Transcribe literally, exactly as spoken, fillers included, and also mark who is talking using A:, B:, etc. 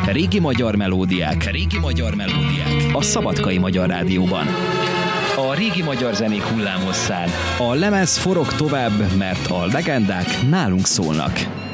A: Régi magyar melódiák. Régi magyar melódiák. A Szabadkai Magyar Rádióban. A régi magyar zenék hullámhosszán. A lemez forog tovább, mert a legendák nálunk szólnak.